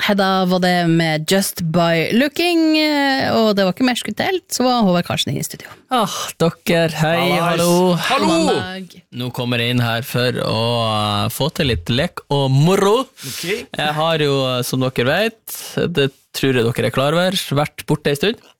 Da var det med Just By Looking, og det var ikke mer skuttelt, så var Håvard Karlsen i studio. Dere, hei, hallo. Hallo! Nå kommer jeg inn her for å få til litt lek og moro. Okay. Jeg har jo, som dere vet, det tror jeg dere er klar over, vært borte en stund.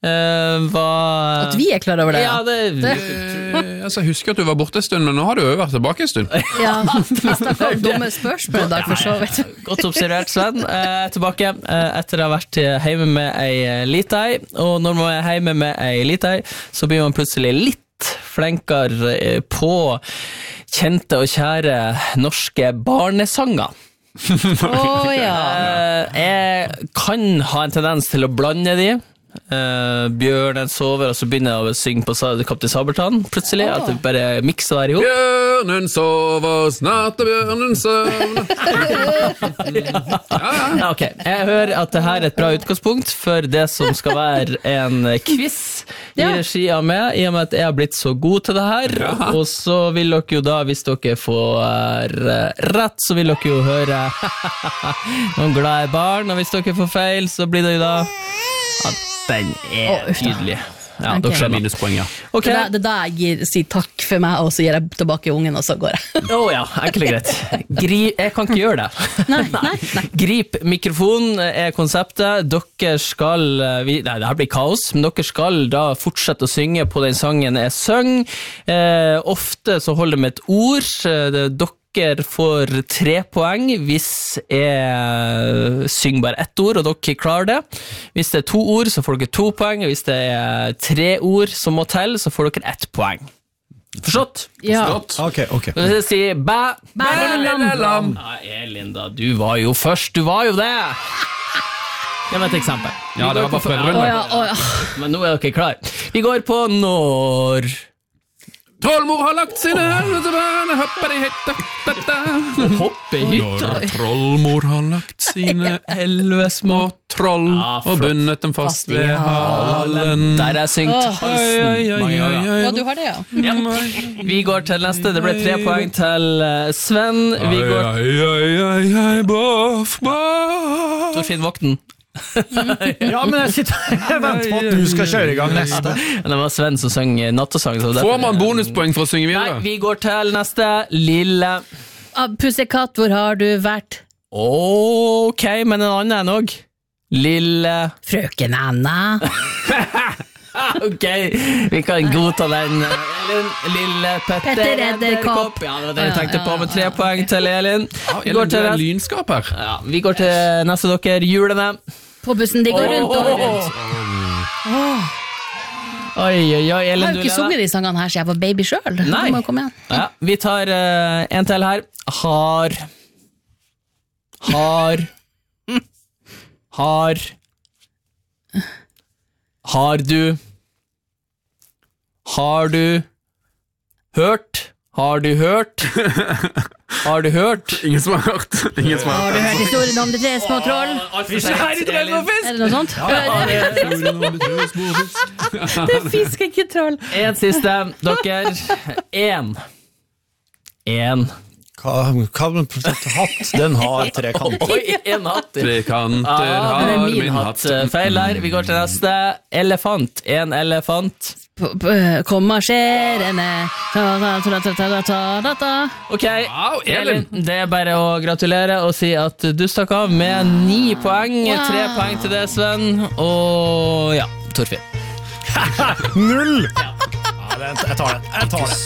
At vi er klar over det? Ja, Jeg husker at du var borte en stund, men nå har du jo vært tilbake en stund. Ja, vi snakket om dumme spørsmål i dag, for så vidt. Godt observert, Sven. Tilbake etter å ha vært hjemme med ei litei, og når man er hjemme med ei litei, så blir man plutselig litt flinkere på kjente og kjære norske barnesanger. Ja. Jeg kan ha en tendens til å blande de. Bjørnen sover, og så begynner jeg å synge på Kaptein Sabeltann plutselig, at det bare mikser der ihop. Bjørnen sover, snart er bjørnen søvn. Ja, ok. Jeg hører at det her er et bra utgangspunkt for det som skal være en quiz i regi av meg, i og med at jeg har blitt så god til det her. Og så vil dere jo da, hvis dere får rett, så vil dere jo høre noen glade barn, og hvis dere får feil, så blir det jo da den er tydelig. Ja, okay. Dere skjønner Minuspoeng, ja. Okay. Det er da jeg sier takk for meg, og så gir jeg tilbake ungen, og så går jeg. Ja, enkelt og greit. Jeg kan ikke gjøre det. Nei. Grip mikrofonen er konseptet. Dere skal, det her blir kaos, men dere skal da fortsette å synge på den sangen jeg syng. Ofte så holder det med et ord. Dere får 3 poeng hvis jeg synger bare 1 ord, og dere klarer det. Hvis det er 2 ord, så får dere 2 poeng. Hvis det er 3 ord som må til, så får dere 1 poeng. Forstått? Ja. Ok. Hvis jeg sier bæ, lam. Elin da, du var jo først, du var jo det. Det var et eksempel. Ja, det var bare prøverunde. Men nå er dere klar. Vi går på når... Trollmor har lagt sine hopper i hytta. Hoppe i hytta. Når trollmor har lagt sine 11 små troll og bundet dem fast ved halen. Der er syngt halsen. Ja, du har det, ja. Vi går til neste. Det ble 3 poeng til Sven. Vi går... Boff. Torfinn Vokten. Ja, men jeg venter på at du skal kjøre i gang neste. Det var Sven som sang nattesang. Får man bonuspoeng for å synge videre? Nei, vi går til neste. Lille Pussekatt, hvor har du vært? Ok, men en annen enn også. Lille Frøken Anna. Ok, vi kan godta den. Elin, Lille Petter Edderkopp. Ja, det var det jeg tenkte på, med 3 poeng til Elin. Vi går til lynskap her. Ja, vi går til neste dere, julene. På bussen, de går rundt og rundt. Oi, Jeg har Elin, jo ikke sunget de sangene her, så jeg var baby selv. Nei. Må komme igjen. Ja, vi tar en til her. Har du hørt? Ingen som har hørt. Har du hørt historien om de 3 små troll? Er det noe sånt? Det er fisk, ikke troll. En siste, dere. En. Hatt, den har 3 kanter. Oi, en hatt. 3 kanter Det har er min min hatt. hatt. Feil der. Vi går til neste. Elefant. En elefant. Kom marsjerende. Ok, Wow, Elin, det er bare å gratulere og si at du stakk av med 9 poeng. 3 poeng til det, Sven. Og ja, Torfinn. 0! Ja, jeg tar den.